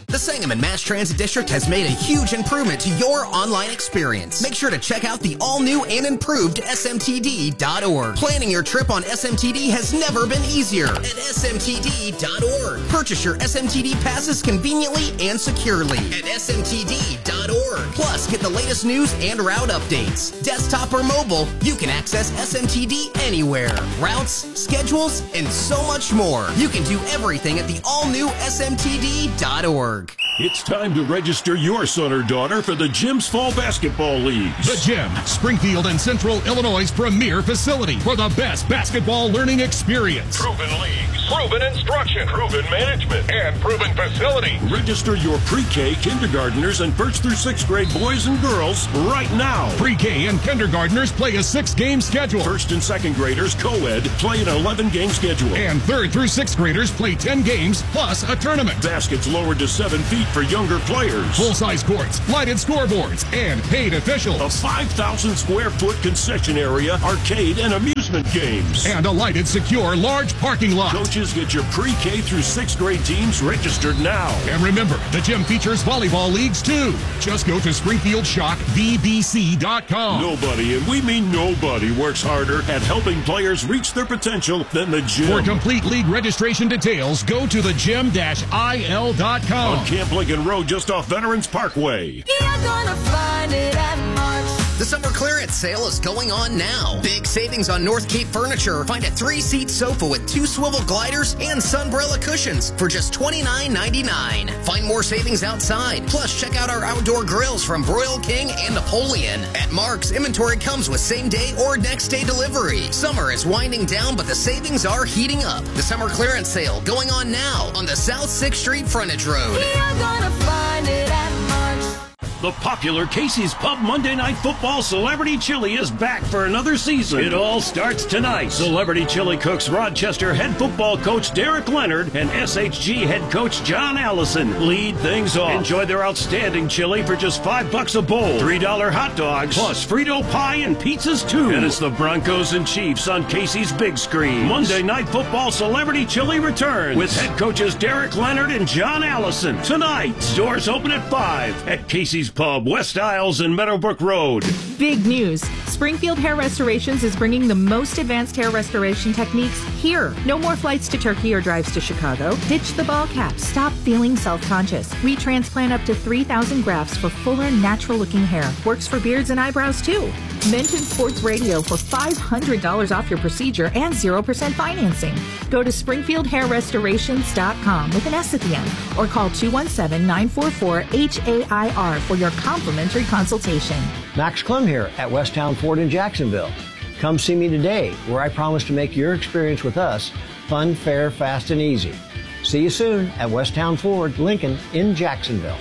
Sangamon Mass Transit District has made a huge improvement to your online experience. Make sure to check out the all-new and improved S M T D dot org. Planning your trip on S M T D has never been easier at S M T D dot org. Purchase your S M T D passes conveniently and securely at S M T D dot org. Plus, get the latest news and route updates. Desktop or mobile, you can access S M T D anywhere. Routes, schedules, and so much more. You can do everything at the all-new S M T D dot org. It's time to register your son or daughter for the Gym's Fall Basketball Leagues. The Gym, Springfield and Central Illinois' premier facility for the best basketball learning experience. Proven leagues, proven instruction, proven management, and proven facility. Register your pre-K, kindergartners, and first through sixth grade boys and girls right now. Pre-K and kindergartners play a six-game schedule. First and second graders, co-ed, play an eleven-game schedule. And third through sixth graders play ten games plus a tournament. Baskets lowered to seven feet for younger players. Full-size courts, lighted scoreboards, and paid officials. A five thousand square foot concession area, arcade, and amusement games. And a lighted, secure, large parking lot. Coaches, get your pre-K through sixth grade teams registered now. And remember, the gym features volleyball leagues too. Just go to Springfield Shock V B C dot com. Nobody, and we mean nobody, works harder at helping players reach their potential than the gym. For complete league registration details, go to the gym dash I L dot com. On Camp Lincoln Road, just off Veterans Parkway. You're gonna find it at March. The summer clearance sale is going on now. Big savings on North Cape Furniture. Find a three-seat sofa with two swivel gliders and sunbrella cushions for just twenty-nine ninety-nine. Find more savings outside. Plus, check out our outdoor grills from Broil King and Napoleon. At Mark's, inventory comes with same-day or next-day delivery. Summer is winding down, but the savings are heating up. The summer clearance sale going on now on the South sixth Street Frontage Road. You're gonna find it at March. The popular Casey's Pub Monday Night Football Celebrity Chili is back for another season. It all starts tonight. Celebrity Chili cooks Rochester head football coach Derek Leonard and S H G head coach John Allison lead things off. Enjoy their outstanding chili for just five bucks a bowl. Three dollar hot dogs plus Frito pie and pizzas too. And it's the Broncos and Chiefs on Casey's big screen. Monday Night Football Celebrity Chili returns with head coaches Derek Leonard and John Allison tonight. Doors open at five at Casey's Pub, West Isles and Meadowbrook Road. Big news. Springfield Hair Restorations is bringing the most advanced hair restoration techniques here. No more flights to Turkey or drives to Chicago. Ditch the ball cap. Stop feeling self-conscious. We transplant up to three thousand grafts for fuller, natural-looking hair. Works for beards and eyebrows, too. Mention Sports Radio for five hundred dollars off your procedure and zero percent financing. Go to springfield hair restorations dot com with an S at the end or call two one seven, nine four four, H A I R for your complimentary consultation. Max Clem here at Westtown Ford in Jacksonville. Come see me today, where I promise to make your experience with us fun, fair, fast, and easy. See you soon at Westtown Ford, Lincoln in Jacksonville.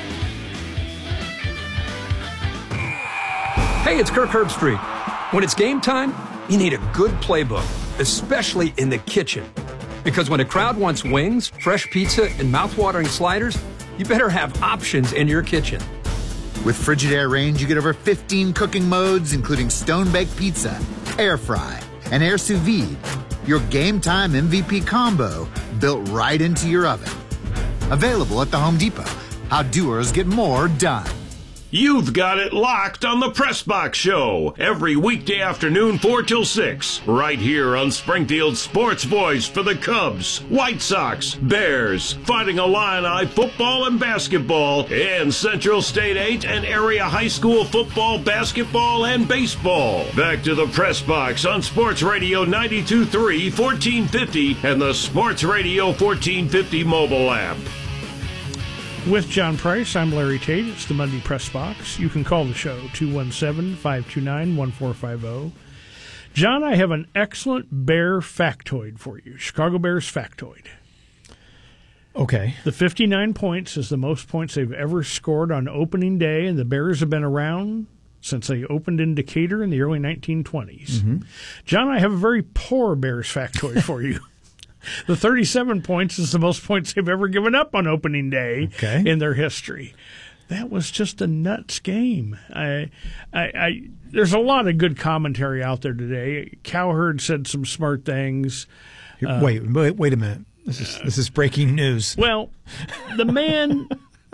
Hey, it's Kirk Herbstreit. When it's game time, you need a good playbook, especially in the kitchen. Because when a crowd wants wings, fresh pizza, and mouthwatering sliders, you better have options in your kitchen. With Frigidaire Range, you get over fifteen cooking modes, including stone-baked pizza, air fry, and air sous vide. Your game time M V P combo built right into your oven. Available at the Home Depot. How doers get more done. You've got it locked on the Press Box Show every weekday afternoon, four till six, right here on Springfield's sports voice for the Cubs, White Sox, Bears, Fighting Illini football and basketball, and Central State eight and area high school football, basketball, and baseball. Back to the Press Box on Sports Radio ninety-two point three, fourteen fifty, and the Sports Radio fourteen fifty mobile app. With John Price, I'm Larry Tate. It's the Monday Press Box. You can call the show, two one seven, five two nine, one four five zero. John, I have an excellent Bear factoid for you. Chicago Bears factoid. Okay. The fifty-nine points is the most points they've ever scored on opening day, and the Bears have been around since they opened in Decatur in the early nineteen twenties. Mm-hmm. John, I have a very poor Bears factoid for you. The thirty-seven points is the most points they've ever given up on opening day okay. in their history. That was just a nuts game. I, I, I, there's a lot of good commentary out there today. Cowherd said some smart things. Uh, wait, wait, wait a minute. This is this is breaking news. Well, the man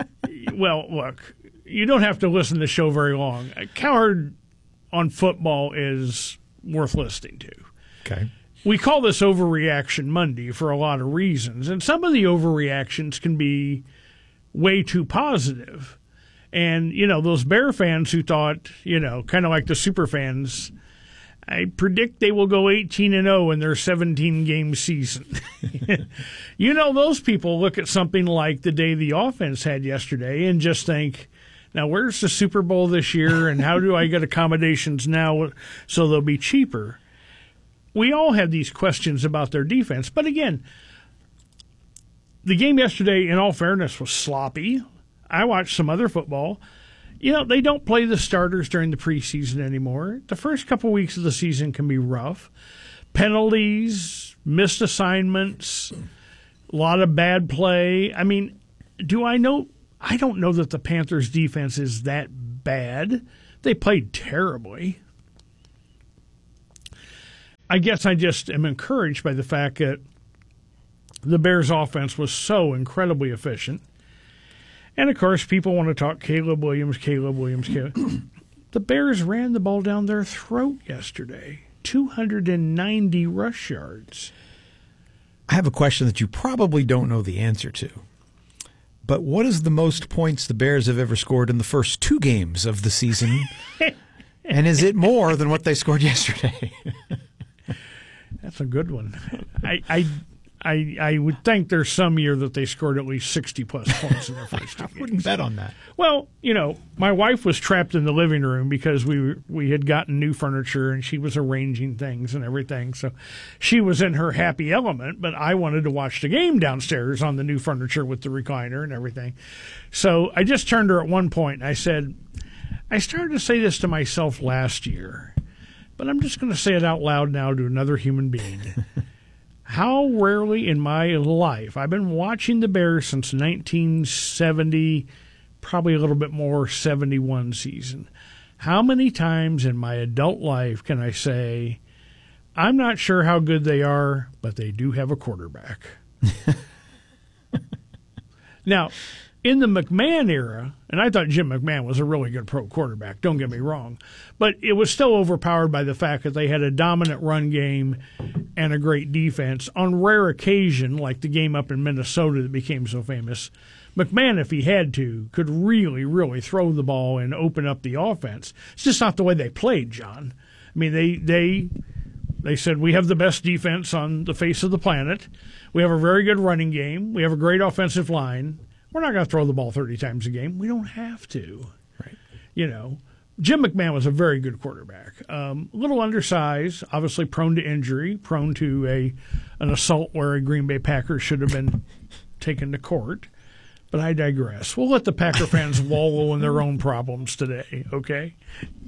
well, look, you don't have to listen to the show very long. Cowherd on football is worth listening to. Okay. We call this Overreaction Monday for a lot of reasons, and some of the overreactions can be way too positive. And, you know, those Bear fans who thought, you know, kind of like the super fans, I predict they will go eighteen and oh in their seventeen-game season. You know, those people look at something like the day the offense had yesterday and just think, now where's the Super Bowl this year, and how do I get accommodations now so they'll be cheaper? We all have these questions about their defense. But again, the game yesterday, in all fairness, was sloppy. I watched some other football. You know, they don't play the starters during the preseason anymore. The first couple weeks of the season can be rough. Penalties, missed assignments, a lot of bad play. I mean, do I know? I don't know that the Panthers' defense is that bad. They played terribly. I guess I just am encouraged by the fact that the Bears' offense was so incredibly efficient. And, of course, people want to talk Caleb Williams, Caleb Williams, Caleb. The Bears ran the ball down their throat yesterday. two hundred ninety rush yards. I have a question that you probably don't know the answer to. But what is the most points the Bears have ever scored in the first two games of the season? And is it more than what they scored yesterday? That's a good one. I, I I I would think there's some year that they scored at least sixty-plus points in their first two I games. wouldn't bet on that. Well, you know, my wife was trapped in the living room because we were, we had gotten new furniture and she was arranging things and everything. So she was in her happy element, but I wanted to watch the game downstairs on the new furniture with the recliner and everything. So I just turned to her at one point and I said, I started to say this to myself last year, but I'm just going to say it out loud now to another human being. How rarely in my life, I've been watching the Bears since nineteen seventy, probably a little bit more, seventy-one season. How many times in my adult life can I say, I'm not sure how good they are, but they do have a quarterback? Now, in the McMahon era, and I thought Jim McMahon was a really good pro quarterback, don't get me wrong, but it was still overpowered by the fact that they had a dominant run game and a great defense. On rare occasion, like the game up in Minnesota that became so famous, McMahon, if he had to, could really, really throw the ball and open up the offense. It's just not the way they played, John. I mean, they they they said, we have the best defense on the face of the planet. We have a very good running game. We have a great offensive line. We're not going to throw the ball thirty times a game. We don't have to. Right. You know, Jim McMahon was a very good quarterback. Um, a little undersized, obviously prone to injury, prone to a an assault where a Green Bay Packer should have been taken to court. But I digress. We'll let the Packer fans wallow in their own problems today, okay?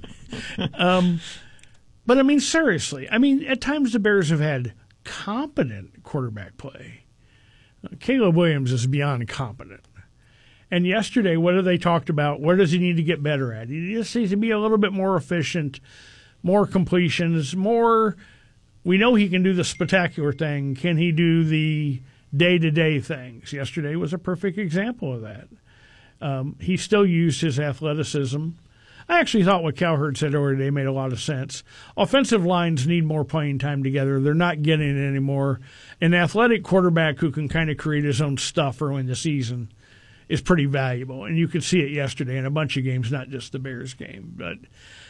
Um, but, I mean, seriously, I mean, at times the Bears have had competent quarterback play. Uh, Caleb Williams is beyond competent. And yesterday, what have they talked about? Where does he need to get better at? He just needs to be a little bit more efficient, more completions, more. We know he can do the spectacular thing. Can he do the day-to-day things? Yesterday was a perfect example of that. Um, he still used his athleticism. I actually thought what Cowherd said earlier today made a lot of sense. Offensive lines need more playing time together. They're not getting it anymore. An athletic quarterback who can kind of create his own stuff early in the season is pretty valuable. And you could see it yesterday in a bunch of games, not just the Bears game. But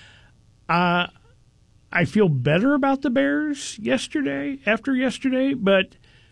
uh, I feel better about the Bears yesterday, after yesterday. But,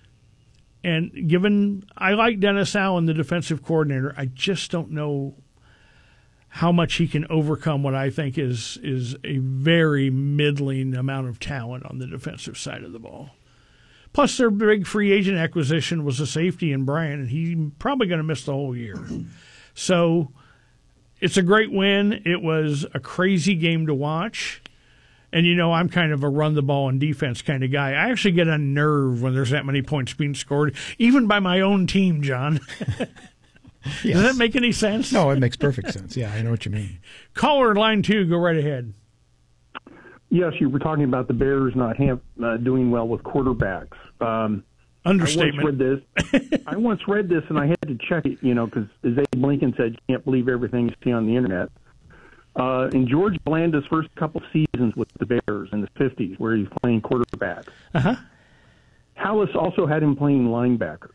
and given I like Dennis Allen, the defensive coordinator, I just don't know how much he can overcome what I think is is a very middling amount of talent on the defensive side of the ball. Plus, their big free agent acquisition was a safety in Bryant, and he's probably going to miss the whole year. So it's a great win. It was a crazy game to watch. And, you know, I'm kind of a run-the-ball and defense kind of guy. I actually get on nerve when there's that many points being scored, even by my own team, John. Yes. Does that make any sense? No, it makes perfect sense. Yeah, I know what you mean. Caller line two, go right ahead. Yes, you were talking about the Bears not have, uh, doing well with quarterbacks. Um, Understatement. I once read this. I once read this, and I had to check it, you know, because as Abe Lincoln said, you can't believe everything you see on the internet. Uh, in George Blanda's first couple seasons with the Bears in the fifties, where he's playing quarterback, uh-huh. Hallis also had him playing linebacker.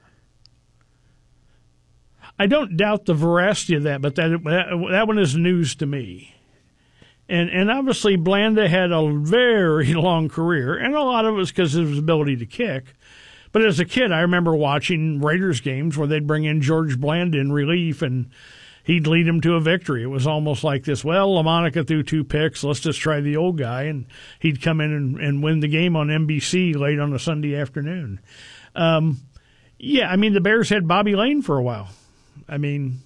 I don't doubt the veracity of that, but that that, that one is news to me. And and obviously Blanda had a very long career, and a lot of it was because of his ability to kick. But as a kid, I remember watching Raiders games where they'd bring in George Blanda in relief, and he'd lead them to a victory. It was almost like this, well, LaMonica threw two picks, let's just try the old guy, and he'd come in and, and win the game on N B C late on a Sunday afternoon. Um, yeah, I mean, the Bears had Bobby Lane for a while. I mean,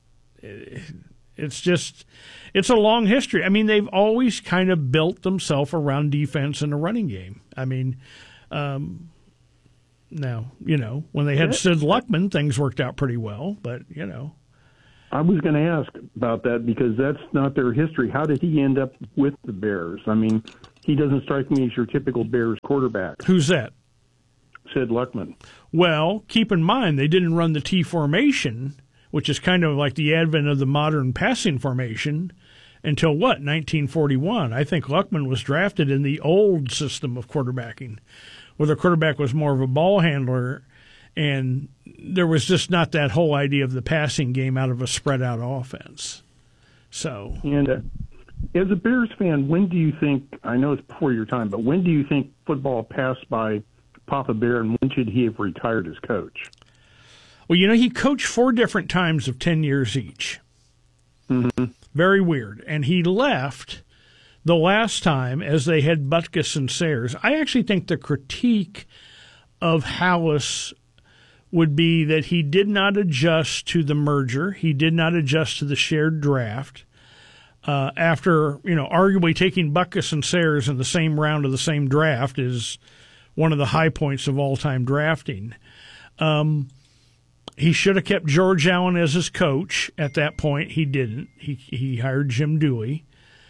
it's just, it's a long history. I mean, they've always kind of built themselves around defense and the running game. I mean, um, now, you know, when they had Sid Luckman, things worked out pretty well, but, you know. I was going to ask about that because that's not their history. How did he end up with the Bears? I mean, he doesn't strike me as your typical Bears quarterback. Who's that? Sid Luckman. Well, keep in mind, they didn't run the T formation, which is kind of like the advent of the modern passing formation, until what, nineteen forty-one. I think Luckman was drafted in the old system of quarterbacking, where the quarterback was more of a ball handler, and there was just not that whole idea of the passing game out of a spread-out offense. So, and uh, as a Bears fan, when do you think, I know it's before your time, but when do you think football passed by Papa Bear, and when should he have retired as coach? Well, you know, he coached four different times of ten years each. Mm-hmm. Very weird. And he left the last time as they had Butkus and Sayers. I actually think the critique of Hallis would be that he did not adjust to the merger. He did not adjust to the shared draft. Uh, after, you know, arguably taking Butkus and Sayers in the same round of the same draft is one of the high points of all-time drafting. Um, he should have kept George Allen as his coach. At that point, he didn't. He he hired Jim Dooley.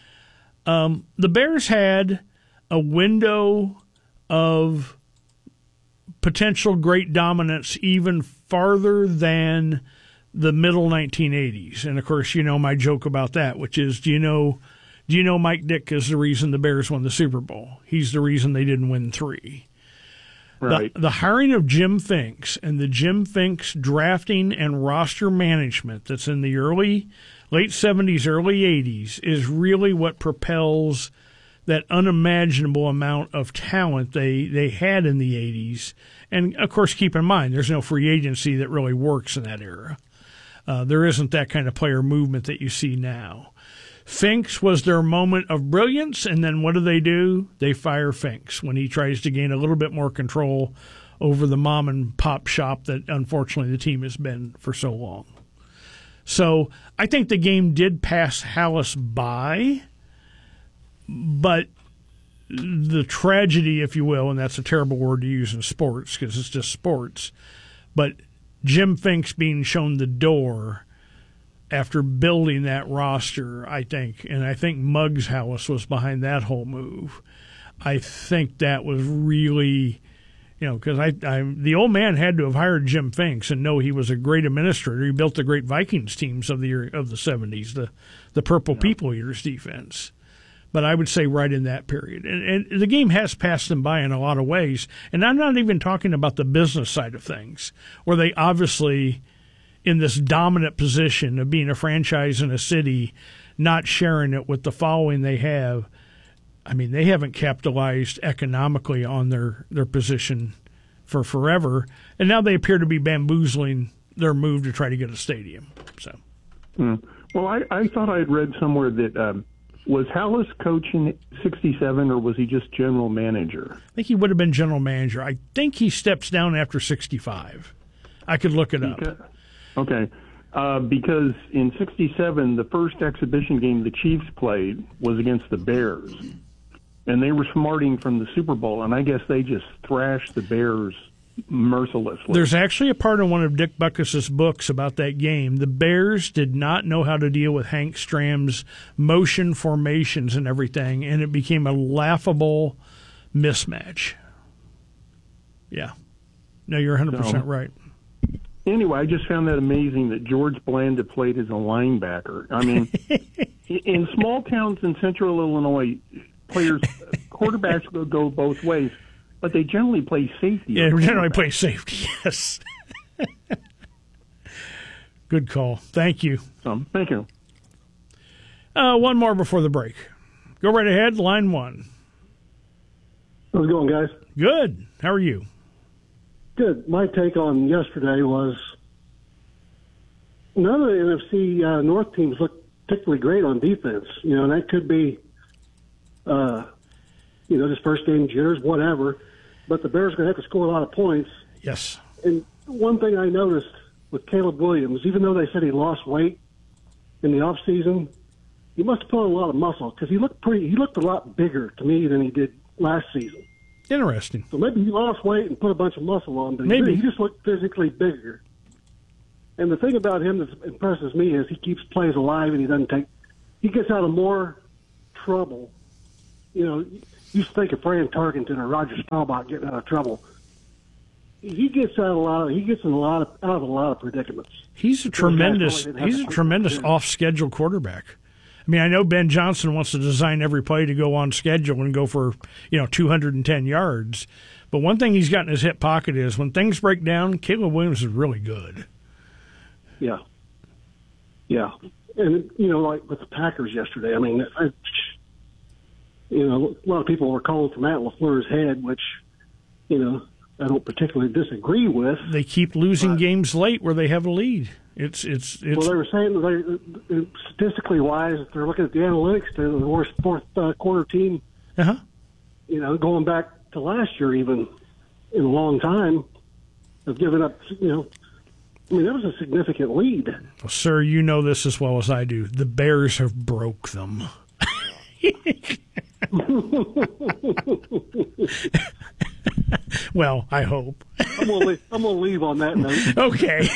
Um, the Bears had a window of potential great dominance even farther than the middle nineteen eighties. And, of course, you know my joke about that, which is, do you know do you know Mike Dick is the reason the Bears won the Super Bowl? He's the reason they didn't win three. Right. The, the hiring of Jim Finks and the Jim Finks drafting and roster management that's in the early, late seventies, early eighties is really what propels that unimaginable amount of talent they, they had in the eighties. And, of course, keep in mind, there's no free agency that really works in that era. Uh, there isn't that kind of player movement that you see now. Finks was their moment of brilliance, and then what do they do? They fire Finks when he tries to gain a little bit more control over the mom-and-pop shop that, unfortunately, the team has been for so long. So I think the game did pass Hallis by, but the tragedy, if you will, and that's a terrible word to use in sports because it's just sports, but Jim Finks being shown the door after building that roster, I think, and I think Muggs Hallis was behind that whole move. I think that was really, you know, because I, I, the old man had to have hired Jim Finks and know he was a great administrator. He built the great Vikings teams of the year, of the seventies, the the Purple yeah. People Eaters defense. But I would say right in that period. And, and the game has passed them by in a lot of ways. And I'm not even talking about the business side of things, where they obviously, in this dominant position of being a franchise in a city, not sharing it with the following they have. I mean, they haven't capitalized economically on their, their position for forever. And now they appear to be bamboozling their move to try to get a stadium. So, mm. Well, I, I thought I had read somewhere that um, was Hallis coaching sixty-seven or was he just general manager? I think he would have been general manager. I think he steps down after sixty-five. I could look it up. Because, okay. Uh, because in sixty-seven, the first exhibition game the Chiefs played was against the Bears. And they were smarting from the Super Bowl, and I guess they just thrashed the Bears mercilessly. There's actually a part in one of Dick Butkus's books about that game. The Bears did not know how to deal with Hank Stram's motion formations and everything, and it became a laughable mismatch. Yeah. No, you're one hundred percent So- right. Anyway, I just found that amazing that George Blanda played as a linebacker. I mean, in small towns in central Illinois, players, quarterbacks will go both ways, but they generally play safety. Yeah, or generally cornerback. play safety, yes. Good call. Thank you. Um, thank you. Uh, one more before the break. Go right ahead, line one. How's it going, guys? Good. How are you? Good. My take on yesterday was none of the N F C uh, North teams look particularly great on defense. You know, and that could be, uh, you know, just first game jitters, whatever. But the Bears are going to have to score a lot of points. Yes. And one thing I noticed with Caleb Williams, even though they said he lost weight in the off season, he must have put on a lot of muscle because he looked pretty. He looked a lot bigger to me than he did last season. Interesting. So maybe he lost weight and put a bunch of muscle on, but he, Maybe. he just looked physically bigger. And the thing about him that impresses me is he keeps plays alive and he doesn't take. He gets out of more trouble. You know, you used to think of Fran Tarkenton or Roger Staubach getting out of trouble. He gets out a lot. Of, he gets in a lot of, out of a lot of predicaments. He's a Those guys tremendous. probably didn't have He's a the- tremendous off-schedule quarterback. I mean, I know Ben Johnson wants to design every play to go on schedule and go for, you know, two hundred ten yards. But one thing he's got in his hip pocket is when things break down, Caleb Williams is really good. Yeah. Yeah. And, you know, like with the Packers yesterday, I mean, I, you know, a lot of people were calling for Matt LaFleur's head, which, you know, I don't particularly disagree with. They keep losing games late where they have a lead. It's it's it's. Well, they were saying that they, statistically wise, if they're looking at the analytics, they're the worst fourth uh, quarter team. Uh-huh. You know, going back to last year, even in a long time, of giving up. You know, I mean, that was a significant lead. Well, sir, you know this as well as I do. The Bears have broke them. Well, I hope. I'm gonna leave, I'm gonna leave on that note. Okay.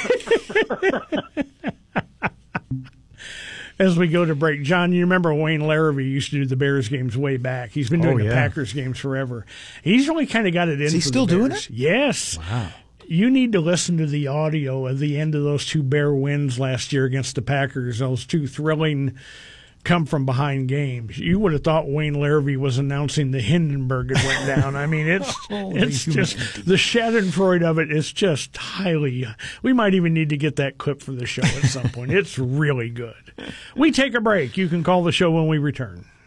As we go to break, John, you remember Wayne Larrivee used to do the Bears games way back. He's been doing Oh, the yeah. Packers games forever. He's really kind of got it in. Is he for still the doing Bears. it? Yes. Wow. You need to listen to the audio at the end of those two Bear wins last year against the Packers, those two thrilling come-from-behind games. You would have thought Wayne Larrivee was announcing the Hindenburg had went down. I mean, it's it's just, the Schadenfreude of it is just highly, we might even need to get that clip for the show at some point. It's really good. We take a break. You can call the show when we return.